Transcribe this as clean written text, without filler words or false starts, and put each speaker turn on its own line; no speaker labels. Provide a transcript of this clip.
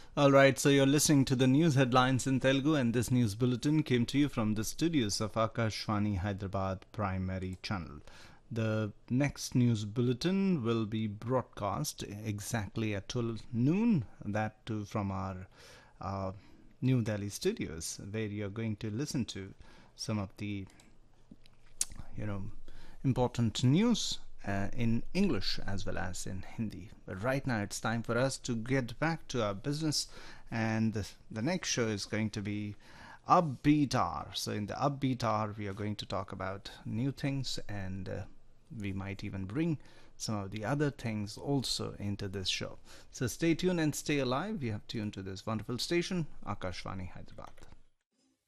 All right, so you're listening to the news headlines in Telugu, and this news bulletin came to you from the studios of Akashvani Hyderabad Primary Channel. The next news bulletin will be broadcast exactly at 12 noon, that too from our uh, New Delhi studios, where you're going to listen to some of the you know important news in English as well as in Hindi. But right now it's time for us to get back to our business, and the next show is going to be Upbeat Hour. So in the Upbeat Hour, we are going to talk about new things, and we might even bring some of the other things also into this show. So stay tuned and stay alive. You have tuned to this wonderful station, Akashvani Hyderabad.